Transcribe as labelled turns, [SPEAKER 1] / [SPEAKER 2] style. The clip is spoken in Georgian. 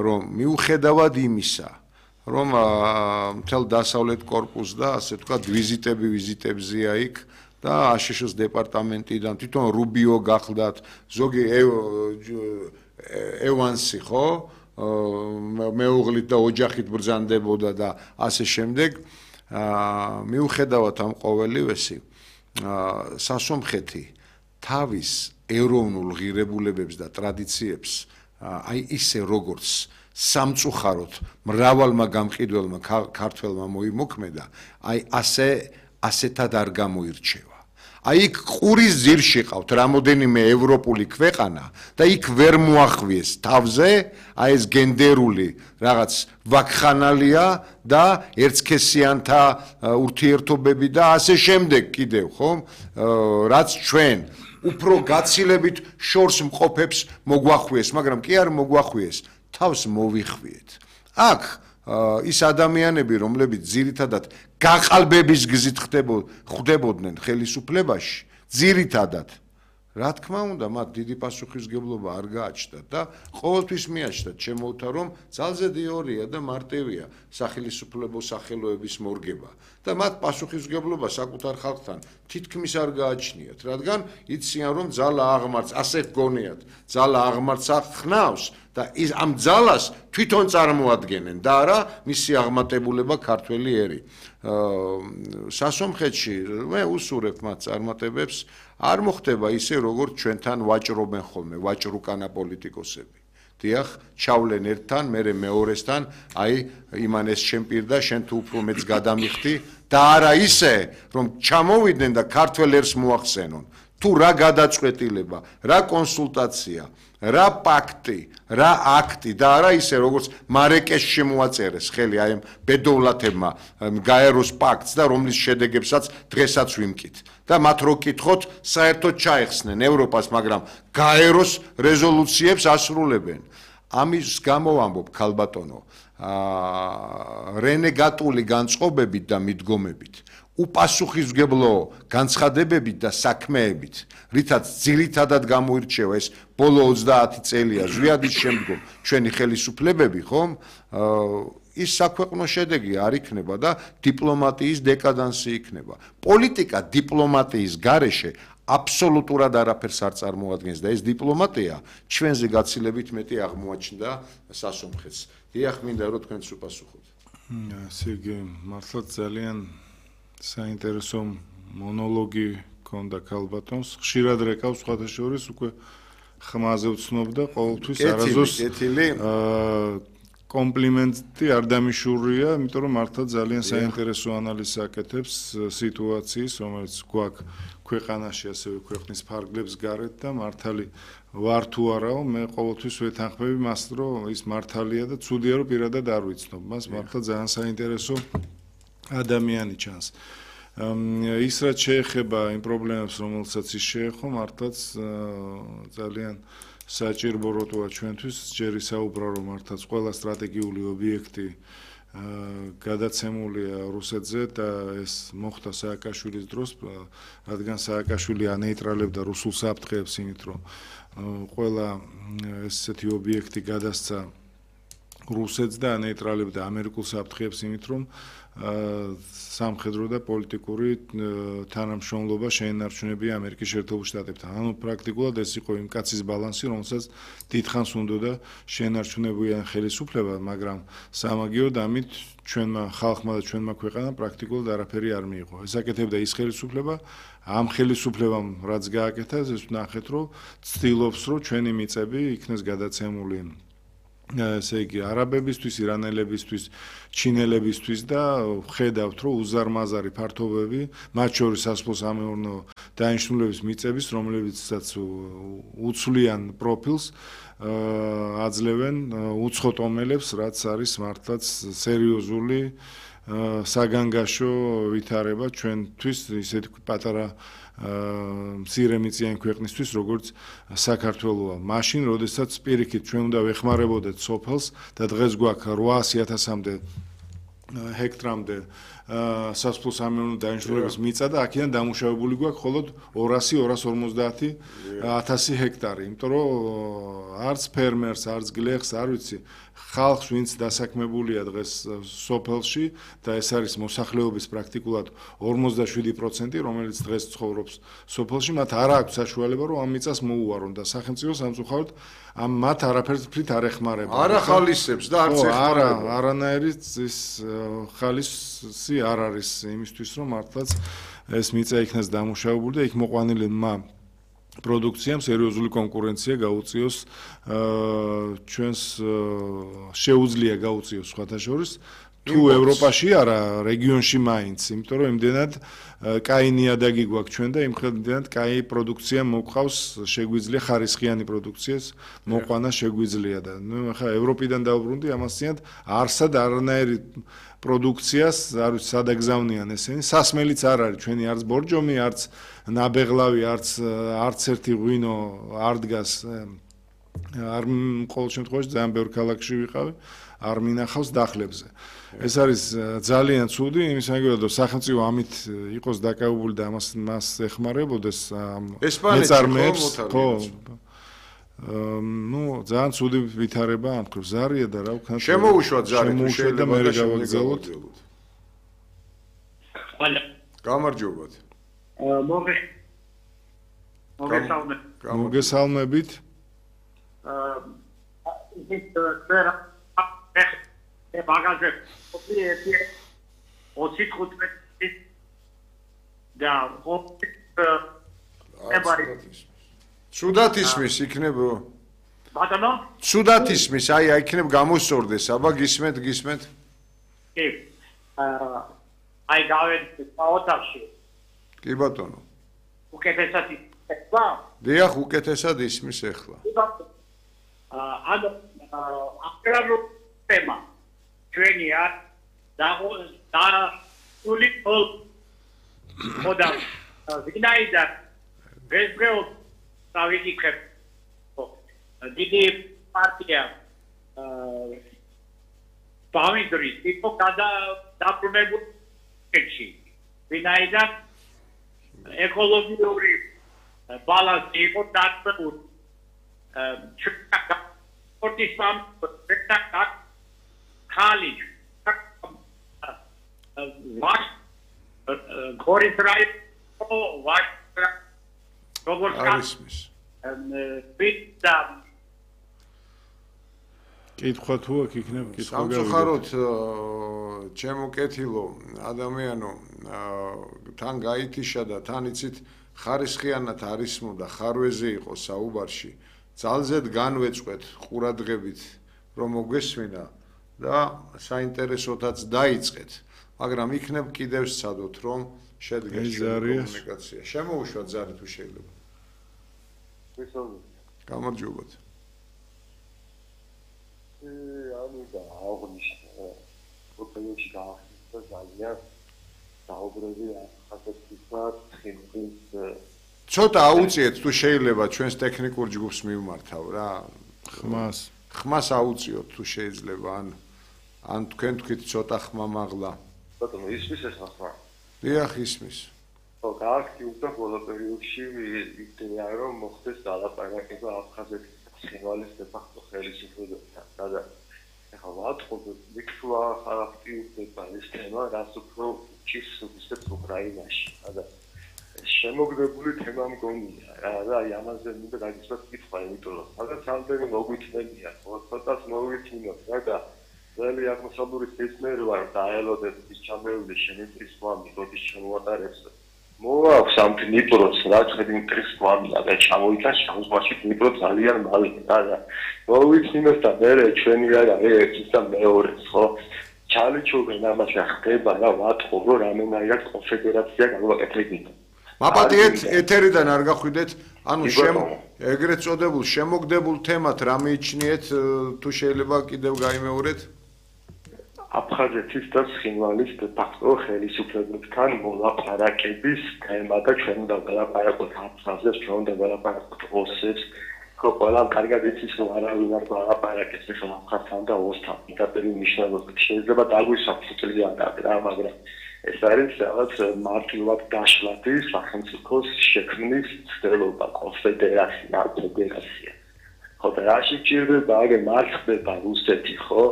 [SPEAKER 1] რომ მიუხედავად იმისა, რომ მთელ დასავლეთ კორპუსს და ასე ვთქვათ ვიზიტებზეა იქ და აშშ-ის დეპარტამენტიდან თვითონ რუბიო გახლდათ, ზოგი ევანსი ხო? მეუღლით და ოჯახით ბრძანდებოდა და ასე შემდეგ. მიუხედავად ამ ყოველივესი, სასომხეთი თავის ეროვნულ ღირებულებებს და ტრადიციებს აი ისე როგორც სამწუხაროდ მრავალმა გამყიდველმა ქართველმა მოიმოქმედა, აი ასეთად არ გამოირჩევა. აი იქ ყურის ძირში ყავთ რამოდენიმე ევროპული ქვეყანა და იქ ვერ მოახვიეს თავზე აი ეს გენდერული რაღაც ვაკხანალია და ერთსქესიანთა ურთიერთობები და ასე შემდეგ კიდევ ხომ რაც ჩვენ უფრო გაცილებით შორს მყოფებს მოგვახვიეს, მაგრამ კი არ მოგვახვიეს, თავს მოვიხვიეთ. აქ ის ადამიანები, რომლებიც ძირითადად გაყალბების გზით ხვდებოდნენ ხელისუფლებაში, ძირითადად, რა თქმა უნდა, მათ დიდი პასუხისმგებლობა არ გააჩნდათ და ყოველთვის მიაჩნდათ ჩემოუთა, რომ ძალზე დიორია და მარტივია სახელისუფლებო სახელოების მორგება და მათ პასუხისმგებლობა საკუთარ ხალხთან თითქმის არ გააჩნიათ, რადგან იციან, რომ ძალა აღმარts, ასე გგონიათ, ძალა აღმარts ახნავს და ამ ძალას თვითონ წარმოადგენენ და არა მისი აღმატებულება ქართველი ერი. სასომხეთში მე უსურებ მათ წარმატებებს, არ მოხდება ისე, როგორც ჩვენთან ვაჭრობენ ხოლმე, ვაჭრუკანა პოლიტიკოსები. დიახ, ჩავლენ ერთთან, მერე მეორესთან, აი იმან ეს შემპირდა, შენ თუ უფრო მეც გადამიხდი და არა ისე, რომ ჩამოვიდნენ და ქართველ ერს მოახსენონ. თუ რა გადაწყვეტილება, რა კონსულტაცია, რა პაქტი, რა აქტი და არა ისე როგორც მარეკეშში მოაწერეს ხელი აი ბედოვლათებმა გაეროს პაქტს და რომლის შედეგებსაც დღესაც ვიმკით და მათ რო კითხოთ საერთოდ ჩაეხსნენ ევროპას, მაგრამ გაეროს რეზოლუციებს ასრულებენ. ამის გამო ვამბობ ქალბატონო, რენეგატული განწყობებით და მიდგომებით უპასუხისმგებლო განცხადებებით და საქმეებით, რითაც ძირითადად გამოირჩევა ეს ბოლო 30 წელია ზვიადის შემდგომ ჩვენი ხელისუფლებები, ხომ? ის საქვეყნო შედეგი არ იქნება და დიპლომატიის დეკადანსი იქნება. პოლიტიკა დიპლომატიის გარეშე აბსოლუტურად არაფერს არ წარმოადგენს და ეს დიპლომატია ჩვენზე გაცილებით მეტი აღმოაჩნდა სასომხეთს. დიახ, მინდა რომ თქვენც უპასუხოთ.
[SPEAKER 2] ასე იგი, მართლაც ძალიან საინტერესო მონოლოგი ქონდა ქალბატონს. ხშირად რეკავს სხვათა შორის უკვე ხმაზე ვცნობდა ყოველთვის არაზოს კომპლიმენტი არ დამიშურია, იმიტომ რომ მართლა ძალიან საინტერესო ანალიზს აკეთებს სიტუაციის, რომელიც გვაქვს ქვეყანაში, ასევე ქვეყნის ფარგლებს გარეთ და მართალი ვარ თუ არაო, მე ყოველთვის ვეთანხმები მას, რომ ის მართალია და ცუდია, რომ პირადად არ ვიცნობ მას, მართლა ძალიან საინტერესო ადამიანი ჩანს. ის რაც შეეხება იმ პრობლემებს, რომელსაც ის შეეხო, მართლაც ძალიან საჭირო როტოა ჩვენთვის, ჯერ ისაუბრა, რომ მართლაც ყველა სტრატეგიული ობიექტი გადაცემულია რუსეთზე და ეს მოხდა სააკაშვილის დროს, რადგან სააკაშვილი ანეიტრალებდა რუსულ საფრთხეებს, იმით რომ ყველა ესეთი ობიექტი გადასცა რუსეთს და ანეიტრალებდა ამერიკულ საფრთხეებს, იმით რომ სამხედრო და პოლიტიკური თანამშრომლობა შეენარჩუნებია ამერიკის შეერთებულ შტატებთან. ანუ პრაქტიკულად ეს იყო იმ კაცის ბალანსი, რომელსაც დიდხანს უნდოდა შეენარჩუნებიან ხელისუფლება, მაგრამ სამაგიეროდ ამით ჩვენმა ხალხმა და ჩვენმა ქვეყანამ პრაქტიკულად არაფერი არ მიიღო. ეს აკეთებდა ის ხელისუფლება, ამ ხელისუფლებამ რაც გააკეთა, ეს ნახეთ, რომ ცდილობს, რომ ჩვენი მიწები იქნეს გადაცემული ესე იგი არაბებისთვის, ირანელებისთვის, ჩინელებისთვის და ხედავთ, რომ უზარმაზარი ფართობები, მათ შორის სასოფლო-სამეურნეო დანიშნულების მიწების, რომლებიცაც უცვლიან პროფილს აძლევენ უცხო ტომელებს, რაც არის მართლაც სერიოზული საგანგაშო ვითარება ჩვენთვის ისეთი პატარა მცირემიწიანი ქვეყნისთვის, როგორც საქართველოა. მაშინ, როდესაც პირიქით ჩვენ უნდა ვეხმარებოდეთ სოფელს და დღეს გვაქვს 800.000-მდე ჰექტრამდე სასოფლო-სამეურნეო დანიშნულების მიწა და აქედან დამუშავებული გვაქვს მხოლოდ 200-250 ჰექტარი, იმიტომ რომ არც ფერმერს, არც გლეხს, არ ვიცი, ხალხს, ვინც დასაქმებულია დღეს სოფელში და ეს არის მოსახლეობის პრაქტიკულად 57%, რომელიც დღეს ცხოვრობს სოფელში, მათ არ აქვს საშუალება, რომ ამ მიწას მოუარონ და სახელმწიფო სამწუხაროდ მათ არაფერით არ ეხმარება.
[SPEAKER 1] არ ახალისებს და არც ეხმარება.
[SPEAKER 2] არანაირი ის ხალისი არ არის იმისთვის, რომ მართლაც ეს მიწა იქნას დამუშავებული და იქ მოყვანილმა პროდუქციამ სერიოზული კონკურენცია გაუწიოს ჩვენს შეუძლია გაუწიოს სხვათა შორის თუ ევროპაში არა რეგიონში მაინც, იმიტომ რომ იმდენად კაი ნიადაგი გვაქვს ჩვენ და იმდენად კაი პროდუქცია მოყავს, შეგვიძლია ხარისხიანი პროდუქციას მოყვანა შეგვიძლია და ნუ ახლა ევროპიდან დავბრუნდი ამასთანავე არსად არანაირი პროდუქციას არ ვიცი სად აგზავნიან ესენი, სასმელიც არ არის ჩვენი არც ბორჯომი, არც ნაბეღლავი, არც ერთი ღვინო არ დგას არ ყოველ შემთხვევაში ძალიან ბევრ ქალაქში ვიყავი, არ მინახავს დახლებზე. ეს არის ძალიან ცუდი, იმის მაგალითად სახელმწიფო ამით იყოს დაკავებული და მას ეხმარებოდეს მეწარმეებს, ხო. ნუ ძალიან ცუდი ვითარება ამ თქოს ზარია და რა ვქნა
[SPEAKER 1] შემოუშვა ზარი თუ
[SPEAKER 2] შეიძლება მე გავაგზავნოთ.
[SPEAKER 1] გამარჯობათ.
[SPEAKER 2] მოგესალმებით.
[SPEAKER 3] მაგაზე და
[SPEAKER 1] ცუდად ისმის იქნებო?
[SPEAKER 3] ბატონო?
[SPEAKER 1] ცუდად ისმის, აი იქნებ გამოსწორდეს, აბა გისმენთ?
[SPEAKER 3] კი. აი გავედი ოთახში.
[SPEAKER 1] კი ბატონო.
[SPEAKER 3] უკეთესად ისმის?
[SPEAKER 1] დიახ, უკეთესად ისმის ახლა.
[SPEAKER 3] კი ბატონო. ანუ აკრალო თემა ჩვენია და სული ხოლ ხოდა ვინაიდან ვესგეო დავიკითხებ დიდი პარტია ბავიდრის იყო დაბრუნებული კეთში ვინაიდან ეკოლოგიური ბალანსი იყო დაწესებული სპორტის სპექტაკლი ხალი ვაშ გორის რაიონო ვაშ როგორც
[SPEAKER 1] არისმის
[SPEAKER 3] პიტა
[SPEAKER 2] კითხვა თუ აქ იქნებ კითხვა
[SPEAKER 1] სამწუხაროდ ჩემო კეთილო ადამიანო თან გაითიშა და თან იცით ხარისხიანად არისმოდა ხარვეზე იყო საუბარში ძალზედ განვეწყვეთ ყურადღებით რომ მოგვესმინა და საინტერესოთაც დაიწყეთ მაგრამ იქნებ კიდევ სცადოთ რომ შედგეს კომუნიკაცია შემოუშვათ ზარი თუ შეიძლება გამარჯობათ
[SPEAKER 4] ანუ და აღნიშნა პროფესიონალში გაახსნა ძალიან დაუბრუნდი ახალგაზრდა ხმის
[SPEAKER 1] ცოტა აუციეთ თუ შეიძლება ჩვენს ტექნიკურ ჯგუფს მივმართავ რა ხმას აუციოთ თუ შეიძლება ან თქვენ თქვით ცოტა ხმა მაღლა
[SPEAKER 4] ბატონო ისმის ეს ხმა
[SPEAKER 1] დიახ ისმის
[SPEAKER 4] ხო გაახსნა უკვე ბოლო პერიოდში ვიდეა რომ მოხდეს დალაპარაკება აფხაზეთის ხინვალის დეფაქტო ხელისუფლებასთან და ეხლა ვატყობ ვიქცვა აქტიურდება ეს თემა რაც უფრო ჭირს უბრალოდ უკრაინაში და შემოგდებული თემა მგონია და აი ამაზე მინდა დაგისვათ კითხვა იმიტომ რომ სადაც რამდენი მოგვითმენია ცოტას მოვვითმინოთ რა და ძველი აღმოსავლური სისტემა ვარ დაელოდეთ ის ჩამოევიდე შენიტრის მამი როდის შემოატარებს მოაქვს ამ დნიპროს რაც დნიპრის მამია და ჩამოიტანს შემოსვაში დნიპრო ძალიან მალე და მოვვითმინოთ და მე ჩვენი არა ერთის და მეორეს ხო ჩალიჩობენ ამას ხდება რა ვატყობ რომ რამენაირად კონფედერაცია გავაკეთებინო
[SPEAKER 1] მაპატიეთ ეთერიდან არ გახვიდეთ ანუ ეგრეთ წოდებულ შემოგდებულ თემად რა მიიჩნიეთ თუ შეიძლება კიდევ გაიმეორეთ
[SPEAKER 4] აფხაზეთის და ცხინვალის დეფაქტო ხელისუფლებებთან მოლაპარაკების თემა და ჩვენ უნდა ვილაპარაკოთ აფხაზებს ჩვენ უნდა ვილაპარაკოთ ოსებს ყველამ კარგად იცის რომ არავინ არ გვაღაპარაკებს ახლა მხართან და ოსთან პირდაპირ მნიშვნელობით შეიძლება დაგვისვათ წლიანად რა მაგრამ ეს არის რაღაც მარტივად დაშლათი სახელმწიფოს შექმნის ცდელობა კონფედერაცია ხო და რა შეიძლება აგე მარცხდება რუსეთი ხო